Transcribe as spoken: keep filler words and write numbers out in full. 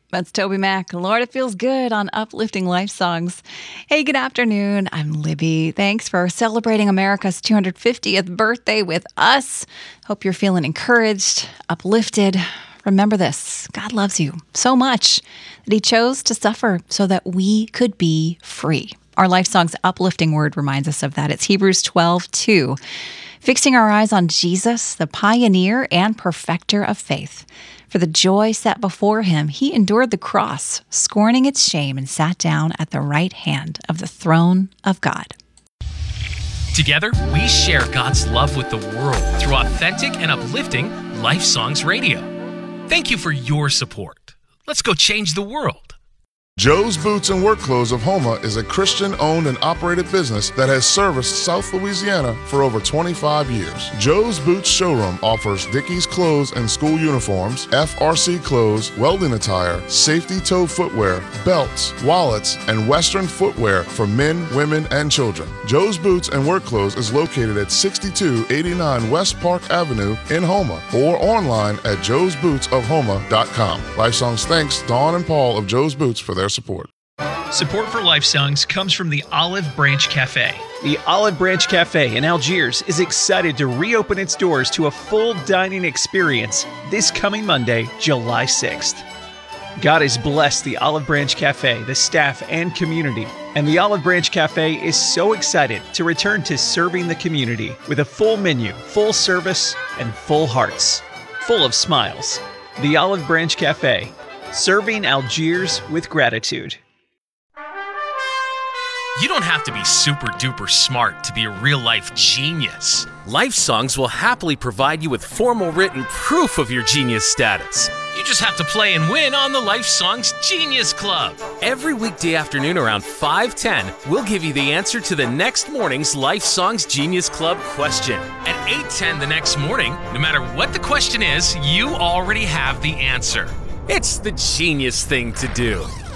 That's Toby Mac. Lord, it feels good on Uplifting Life Songs. Hey, good afternoon. I'm Libby. Thanks for celebrating America's two hundred fiftieth birthday with us. Hope you're feeling encouraged, uplifted. Remember this, God loves you so much that he chose to suffer so that we could be free. Our Life Songs uplifting word reminds us of that. It's Hebrews twelve two. Fixing our eyes on Jesus, the pioneer and perfecter of faith. For the joy set before him, he endured the cross, scorning its shame, and sat down at the right hand of the throne of God. Together, we share God's love with the world through authentic and uplifting Life Songs Radio. Thank you for your support. Let's go change the world. Joe's Boots and Work Clothes of Houma is a Christian-owned and operated business that has serviced South Louisiana for over twenty-five years. Joe's Boots Showroom offers Dickies clothes and school uniforms, F R C clothes, welding attire, safety toe footwear, belts, wallets, and Western footwear for men, women, and children. Joe's Boots and Work Clothes is located at sixty-two eighty-nine West Park Avenue in Houma or online at joes boots of houma dot com. Life Songs thanks Dawn and Paul of Joe's Boots for their support. Support for Life Songs comes from the Olive Branch Cafe. The Olive Branch Cafe in Algiers is excited to reopen its doors to a full dining experience this coming Monday, July sixth. God has blessed the Olive Branch Cafe, the staff, and community, and the Olive Branch Cafe is so excited to return to serving the community with a full menu, full service, and full hearts, full of smiles. The Olive Branch Cafe, serving Algiers with gratitude. You don't have to be super duper smart to be a real life genius. Life Songs will happily provide you with formal written proof of your genius status. You just have to play and win on the Life Songs Genius Club. Every weekday afternoon around five ten, we'll give you the answer to the next morning's Life Songs Genius Club question. At eight ten the next morning, no matter what the question is, you already have the answer. It's the genius thing to do.